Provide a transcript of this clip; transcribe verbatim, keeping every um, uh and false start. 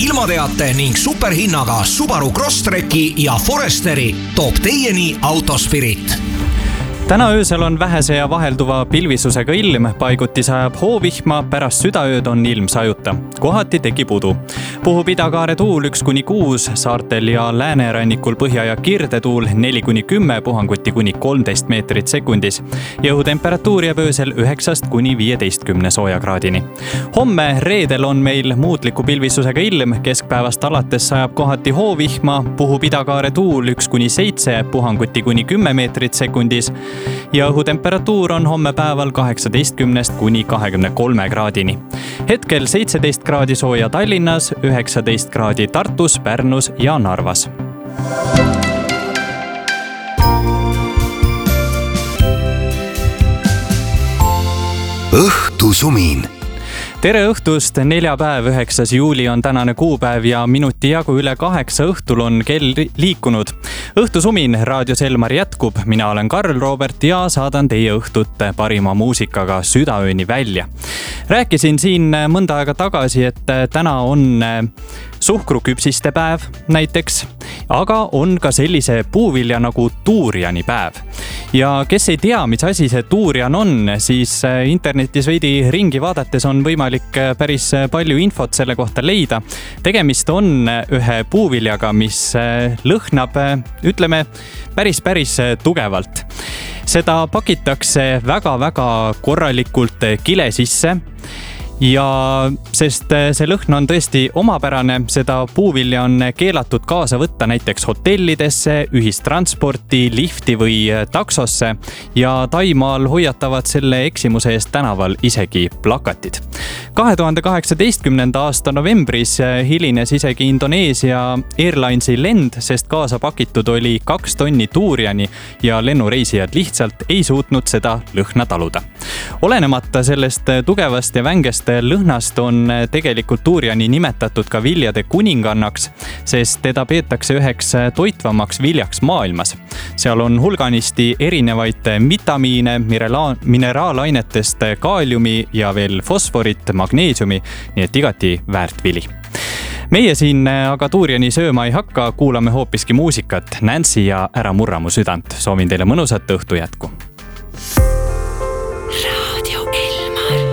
ilmateate ning superhinnaga Subaru Crosstreki ja Foresteri toob teieni Autospirit. Täna öösel on vähese ja vahelduva pilvisusega ilm, paiguti sajab hoovihma, pärast südaööd on ilm sajuta. Kohati tekib udu. Puhub idakaare tuul üks kuni kuus, saartel ja läänerannikul põhja- ja kirdetuul neli kuni kümme, puhanguti kuni kolmteist meetrit sekundis. Jõutemperatuur jääb öösel üheksast kuni viieteistkümne soojakraadini. Homme reedel on meil muutliku pilvisusega ilm, keskpäevast alates sajab kohati hoovihma, puhub idakaare tuul üks kuni seitse, puhanguti kuni kümme meetrit sekundis. Ja õhutemperatuur on homme päeval kaheksateistkümnest kuni kahekümne kolme kraadini. Hetkel seitseteist kraadi sooja Tallinnas, üheksateist kraadi Tartus, Pärnus ja Narvas. Õhtusumin. Tere õhtust, neljapäev, üheksas juuli on tänane kuupäev ja minuti jagu üle kaheksa õhtul on kell liikunud. Õhtusumin raadios Elmar jätkub, mina olen Karl Robert ja saadan teie õhtut parima muusikaga südaööni välja. Rääkisin siin mõnda aega tagasi, et täna on suhkruküpsiste päev näiteks, aga on ka sellise puuvilja nagu tuuriani päev. Ja kes ei tea, mis asi see tuurian on, siis internetis veidi ringi vaadates on võimalik päris palju infot selle kohta leida. Tegemist on ühe puuviljaga, mis lõhnab, ütleme, päris päris tugevalt. Seda pakitakse väga-väga korralikult kile sisse. Ja sest see lõhn on tõesti omapärane, seda puuvilja on keelatud kaasa võtta näiteks hotellidesse, ühistransporti, lifti või taksosse ja Taimaal hoiatavad selle eksimuse eest tänaval isegi plakatid. kahe tuhande kaheksateistkümnenda aasta novembris hilines isegi Indoneesia Airlinesi lend, sest kaasa pakitud oli kaks tonni tuuriani ja lennureisijad lihtsalt ei suutnud seda lõhna taluda. Olenemata sellest tugevast ja vängest lõhnast on tegelikult tuuriani nimetatud ka viljade kuningannaks, sest teda peetakse üheks toitvamaks viljaks maailmas. Seal on hulganisti erinevaid vitamiine, mineraalainetest kaaliumi ja veel fosforit, magneesiumi, nii et igati väärt vili. Meie siin aga tuuriani sööma ei hakka, kuulame hoopiski muusikat. Nancy ja Ära murra mu südant. Soovin teile mõnusat õhtu jätku.